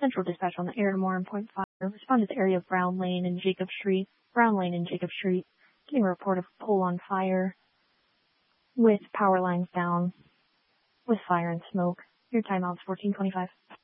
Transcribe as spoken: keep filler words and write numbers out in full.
Central dispatch on the air to Morin Point Fire. Respond to the area of Brown Lane and Jacob Street. Brown Lane and Jacob Street. Getting a report of pole on fire with power lines down with fire and smoke. Your timeout's fourteen twenty-five.